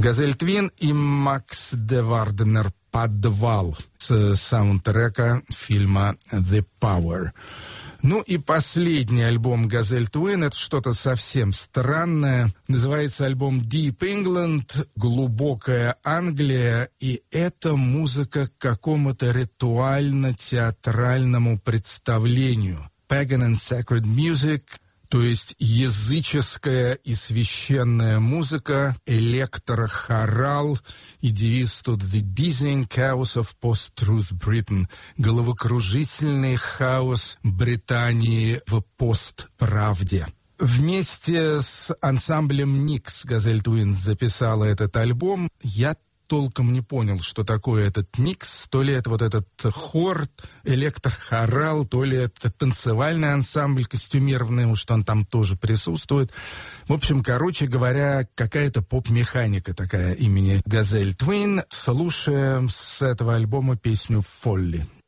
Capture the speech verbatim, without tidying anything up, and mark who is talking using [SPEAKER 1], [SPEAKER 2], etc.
[SPEAKER 1] Газель Твин и Макс де Варденер «Подвал» с саундтрека фильма «The Power». Ну и последний альбом «Газель Твин» — это что-то совсем странное. Называется альбом «Deep England», «Глубокая Англия», и это музыка к какому-то ритуально-театральному представлению. «Pagan and Sacred Music», то есть языческая и священная музыка, электрохорал и девиз тут «The Dizzying Chaos of Post-Truth Britain» — головокружительный хаос Британии в постправде. Вместе с ансамблем «Никс» Газель Твин записала этот альбом. Я толком не понял, что такое этот микс. То ли это вот этот хор, электрохорал, то ли это танцевальный ансамбль костюмированный, уж он там тоже присутствует. В общем, короче говоря, какая-то поп-механика такая имени Газель Твин. Слушаем с этого альбома песню «Фолли».